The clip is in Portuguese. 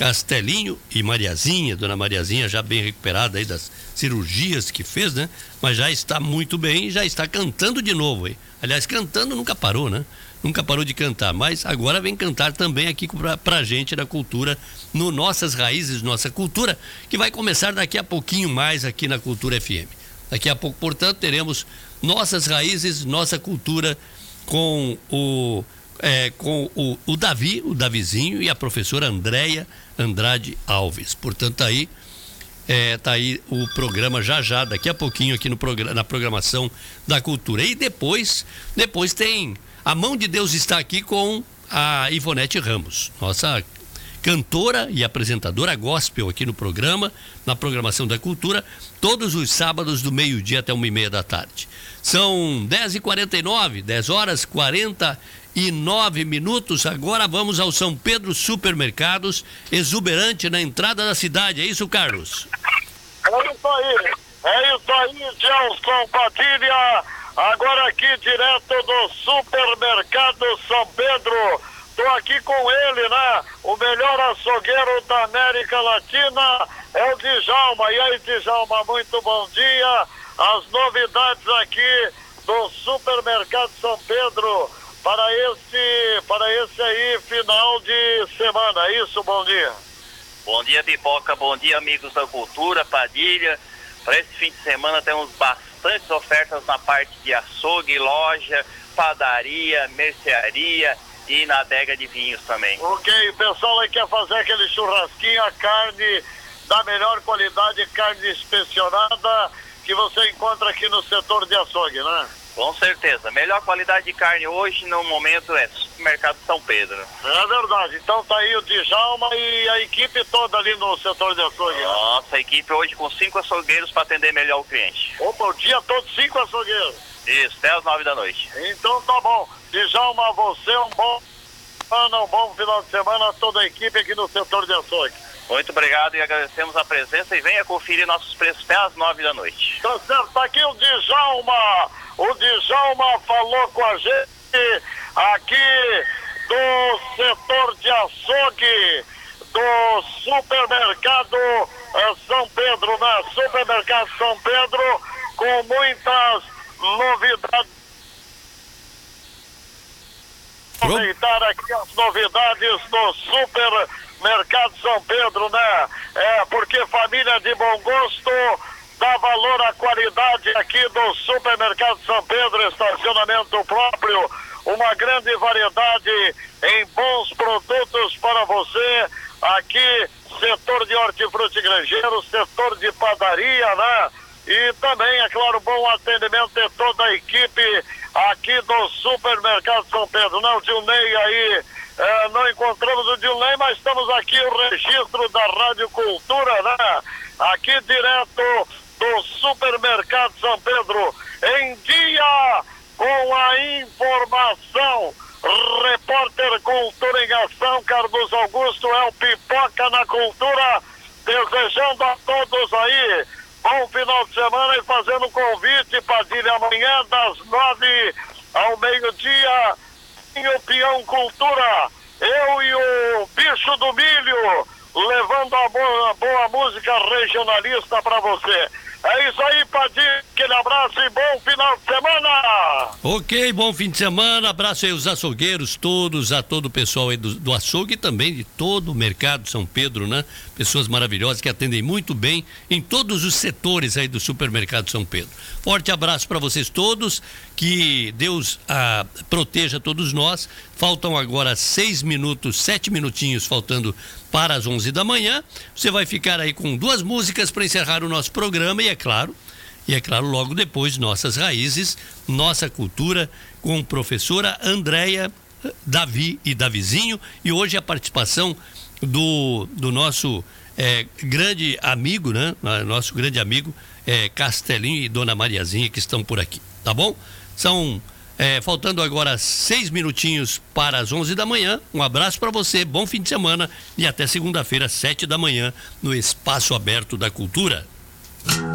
Castelinho e Mariazinha, dona Mariazinha já bem recuperada aí das cirurgias que fez, né? Mas já está muito bem e já está cantando de novo, hein? Aliás, cantando nunca parou, né? Nunca parou de cantar, mas agora vem cantar também aqui pra gente da cultura, no Nossas Raízes, Nossa Cultura, que vai começar daqui a pouquinho mais aqui na Cultura FM. Daqui a pouco, portanto, teremos Nossas Raízes, Nossa Cultura com o Davi, o Davizinho e a professora Andréia Andrade Alves. Portanto, tá aí o programa já, daqui a pouquinho aqui na programação da cultura. E depois tem A Mão de Deus está aqui com a Ivonete Ramos, nossa cantora e apresentadora gospel aqui no programa, na programação da cultura, todos os sábados do meio-dia até 1h30 da tarde. São 10h49, 10h49. Agora vamos ao São Pedro Supermercados, exuberante na entrada da cidade. É isso, Carlos? É isso aí, Gelson Padilha. Agora aqui direto do Supermercado São Pedro. Tô aqui com ele, né? O melhor açougueiro da América Latina é o Djalma. E aí, Djalma, muito bom dia. As novidades aqui do Supermercado São Pedro para esse aí final de semana. É isso, bom dia. Bom dia, Pipoca. Bom dia, amigos da cultura, Padilha. Para esse fim de semana temos bastantes ofertas na parte de açougue, loja, padaria, mercearia e na adega de vinhos também. Ok, o pessoal aí quer fazer aquele churrasquinho, a carne da melhor qualidade, carne inspecionada, que você encontra aqui no setor de açougue, né? Com certeza. Melhor qualidade de carne hoje, no momento, é Supermercado São Pedro. É verdade. Então tá aí o Djalma e a equipe toda ali no setor de açougue. Nossa, a equipe hoje com 5 açougueiros para atender melhor o cliente. Opa, o dia todo 5 açougueiros? Isso, até as 9 da noite. Então tá bom. Djalma, você um bom final de semana a toda a equipe aqui no setor de açougue. Muito obrigado e agradecemos a presença e venha conferir nossos preços até as 9 da noite. Tá certo, tá aqui o Djalma. O Djalma falou com a gente aqui do setor de açougue do Supermercado São Pedro, né? Supermercado São Pedro com muitas novidades. Aproveitar aqui as novidades do Supermercado São Pedro, né? Porque família de bom gosto dá valor à qualidade aqui do Supermercado São Pedro, estacionamento próprio, uma grande variedade em bons produtos para você, aqui setor de hortifruti e grangeiro, setor de padaria, né? E também, é claro, bom atendimento de toda a equipe aqui do Supermercado São Pedro. Não, o Dilnei aí, não encontramos o Dilnei, mas estamos aqui o registro da Rádio Cultura, né? Aqui direto do Supermercado São Pedro, em dia com a informação. Repórter Cultura em Ação, Carlos Augusto, é o Pipoca na Cultura, desejando a todos aí bom final de semana e fazendo um convite, Padilha, amanhã das 9 ao meio-dia, em o Peão Cultura, eu e o Bicho do Milho, levando a boa música regionalista para você. É isso aí, Padilha, aquele abraço e bom final de semana! Ok, bom fim de semana, abraço aí aos açougueiros todos, a todo o pessoal aí do açougue e também de todo o mercado São Pedro, né? Pessoas maravilhosas que atendem muito bem em todos os setores aí do Supermercado São Pedro. Forte abraço para vocês todos, que Deus proteja todos nós. Faltam agora 7 minutinhos faltando para as 11 da manhã. Você vai ficar aí com 2 músicas para encerrar o nosso programa e é claro, logo depois, Nossas Raízes, Nossa Cultura, com professora Andréia, Davi e Davizinho, e hoje a participação do nosso grande amigo, né? Nosso grande amigo Castelinho e Dona Mariazinha, que estão por aqui, tá bom? São faltando agora 6 minutinhos para as 11 da manhã. Um abraço para você, bom fim de semana e até segunda-feira, 7 da manhã, no Espaço Aberto da Cultura.